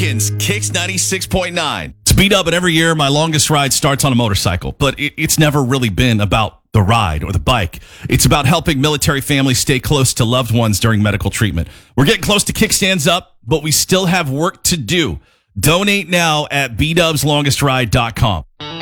weekends, Kicks 96.9. It's beat-up, and every year my longest ride starts on a motorcycle. But it's never really been about the ride or the bike. It's about helping military families stay close to loved ones during medical treatment. We're getting close to Kickstands Up, but we still have work to do. Donate now at bdubslongestride.com.